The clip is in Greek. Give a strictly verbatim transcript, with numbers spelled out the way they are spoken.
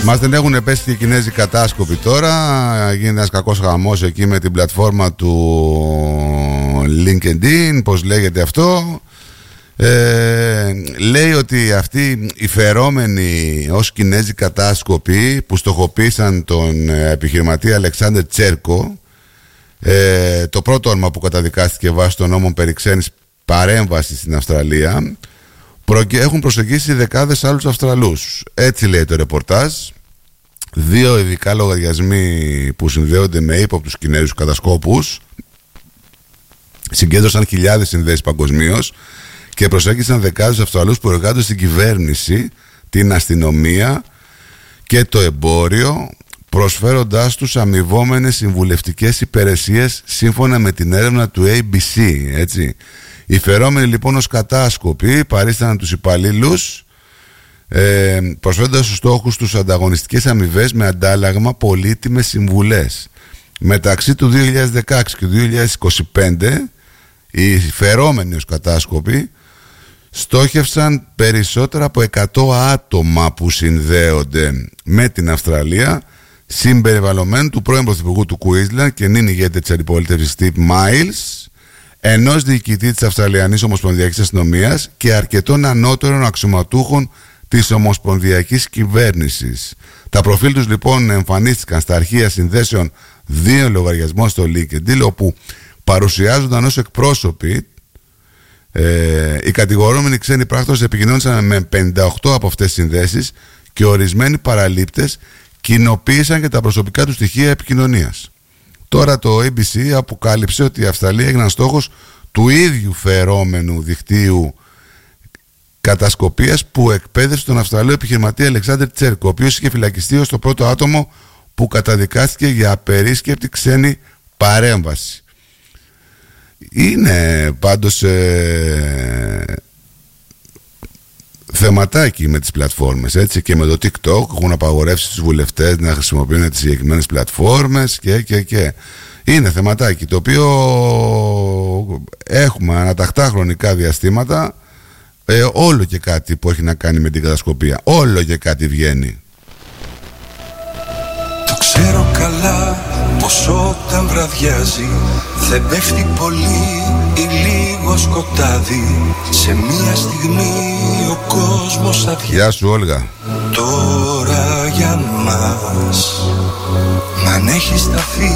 Μας δεν έχουν πέσει και οι Κινέζοι κατάσκοποι τώρα. Γίνεται ένας κακός χαμός εκεί με την πλατφόρμα του LinkedIn. Πώς λέγεται αυτό? Ε, λέει ότι αυτοί οι φερόμενοι ως Κινέζοι κατάσκοποι που στοχοποίησαν τον επιχειρηματία Αλεξάνδερ Τσέρκο, ε, το πρώτο όνομα που καταδικάστηκε βάσει των νόμων περί ξένης παρέμβασης στην Αυστραλία, έχουν προσεγγίσει δεκάδες άλλους Αυστραλούς. Έτσι λέει το ρεπορτάζ. Δύο ειδικά λογαριασμοί που συνδέονται με ύποπτους Κινέζους κατασκόπους συγκέντρωσαν χιλιάδες συνδέσεις παγκοσμίως και προσέγγισαν δεκάδες Αυστραλούς που εργάζονται στην κυβέρνηση, την αστυνομία και το εμπόριο, προσφέροντάς τους αμοιβόμενες συμβουλευτικές υπηρεσίες σύμφωνα με την έρευνα του έι μπι σι, έτσι. Οι φερόμενοι λοιπόν ως κατάσκοποι παρίσταναν τους υπαλλήλους ε, προσφέροντας στους στόχους τους ανταγωνιστικές αμοιβές με αντάλλαγμα πολύτιμες συμβουλές. Μεταξύ του δύο χιλιάδες δεκαέξι και του δύο χιλιάδες είκοσι πέντε οι φερόμενοι ως κατάσκοποι στόχευσαν περισσότερα από εκατό άτομα που συνδέονται με την Αυστραλία, συμπεριλαμβανομένου του πρώην Πρωθυπουργού του Κουίνσλαντ και νυν ηγέτη της αντιπολίτευσης Steve Miles, ενός διοικητή της Αυστραλιανής Ομοσπονδιακής Αστυνομίας και αρκετών ανώτερων αξιωματούχων της Ομοσπονδιακής Κυβέρνησης. Τα προφίλ τους λοιπόν εμφανίστηκαν στα αρχεία συνδέσεων δύο λογαριασμών στο LinkedIn, όπου παρουσιάζονταν ως εκπρόσωποι. Ε, οι κατηγορούμενοι ξένοι πράκτορες επικοινώνησαν με πενήντα οκτώ από αυτές τις συνδέσεις και ορισμένοι παραλήπτες κοινοποίησαν και τα προσωπικά του στοιχεία επικοινωνίας. Τώρα το έι μπι σι αποκάλυψε ότι η Αυστραλία έγιναν στόχος του ίδιου φερόμενου δικτύου κατασκοπίας που εκπαίδευσε τον Αυστραλό επιχειρηματία Αλεξάνδερ Τσέρκο, ο οποίος είχε φυλακιστεί ως το πρώτο άτομο που καταδικάστηκε για απερίσκεπτη ξένη παρέμβαση. Είναι πάντως ε, θεματάκι με τις πλατφόρμες, έτσι, και με το TikTok έχουν απαγορεύσει τους βουλευτές να χρησιμοποιούν τις συγκεκριμένες πλατφόρμες και, και, και είναι θεματάκι το οποίο έχουμε ανατακτά χρονικά διαστήματα, ε, όλο και κάτι που έχει να κάνει με την κατασκοπία, όλο και κάτι βγαίνει. Το ξέρω καλά πως όταν βραδιάζει δεν πέφτει πολύ ή λίγο σκοτάδι. Σε μία στιγμή ο κόσμος αδειάζει. Γεια σου Όλγα. Τώρα για μας μ' αν έχει σταθεί